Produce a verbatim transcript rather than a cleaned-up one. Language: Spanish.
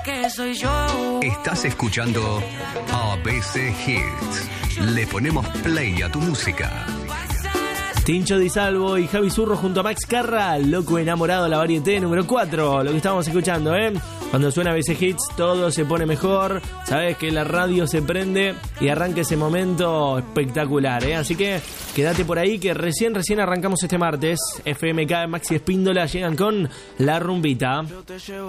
Que soy yo. Estás escuchando A B C Hits. Le ponemos play a tu música. Tincho Di Salvo y Javi Zurro junto a Max Carra, Loco Enamorado, la varieté número cuatro, lo que estábamos escuchando, ¿eh? Cuando suena A B C Hits todo se pone mejor, sabes que la radio se prende y arranca ese momento espectacular, ¿eh? Así que quédate por ahí que recién, recién arrancamos este martes. F M K, Maxi Espíndola llegan con La Rumbita.